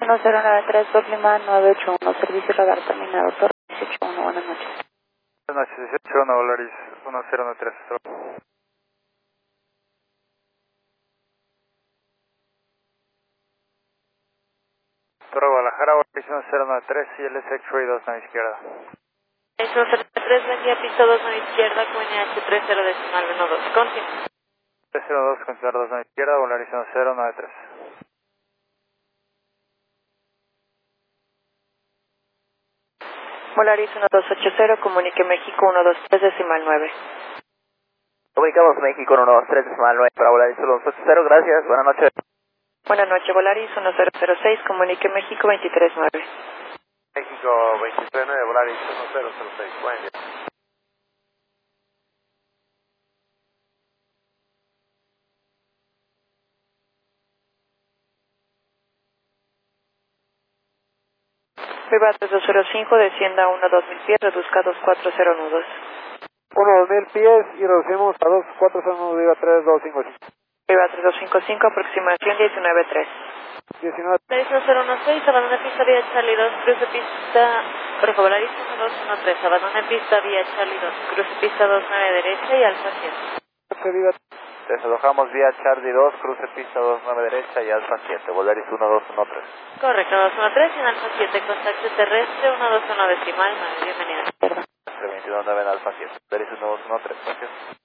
1093 Lima 981, servicio radar terminado, Torre 181, buenas noches. Buenas noches, 181 Volaris 1093. Torre Guadalajara, Volaris 1093 y el X-Ray 29 izquierda. 1093, buen día, pista 29 izquierda, QNH 30 decimal 12, continúa. 302, continuar 29 izquierda, Volaris 1093. Volaris 1280, comunique México 123 decimal 9. Comunicamos México 123 decimal 9 para Volaris 1280, gracias, buenas noches. Buenas noches, Volaris 1006, comunique México 239. México 239, Volaris 1006, buen día. Viva 3205, descienda 12000 pies, reduzca 240 nudos. 1-2000 pies y reducimos a 2-4 nudos, diga 3-2-5-5. Viva 3255, aproximación 193. 19. Volaris 1016, abandone pista vía Charlie 2, cruce pista, por favor, Volaris 1213, abandone pista vía Charlie 2, cruce pista 29 derecha y alfa 7. Desalojamos vía Charlie 2, cruce pista 29 derecha y alfa 7, Volaris 1213. Correcto, 213 y en alfa 7, contacto terrestre 121 decimal 9, bienvenida. 321 en alfa 7, Volaris 1213, gracias.